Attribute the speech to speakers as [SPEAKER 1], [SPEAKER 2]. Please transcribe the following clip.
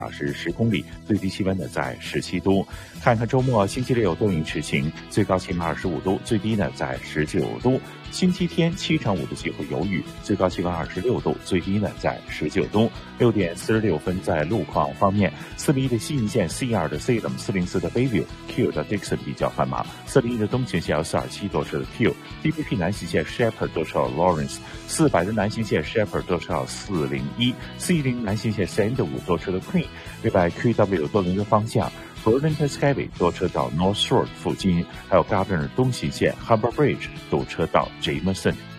[SPEAKER 1] 时10公里，最低气温呢在17度。看看周末，星期六多云迟晴，最高气温25度，最低呢在19度。星期天7成5的机会有雨，最高气温26度，最低呢在19度。6点46分，在路况方面，401的西营线 C2 的 Salem、404的 Bayview、Q 的 Dixon 比较繁忙，401的东行线247多车的 Q、DPP 南行线 Shepherd 多车 Lawrence、400的南行线 Shepherd 多车401、410南行线 Sandwood 多车的 Queen。另外 QW 多伦多方向Burlington Skyway 多车到 North Shore 附近，还有 Gardner 东行线 Harbour Bridge 堵车到 Jameson。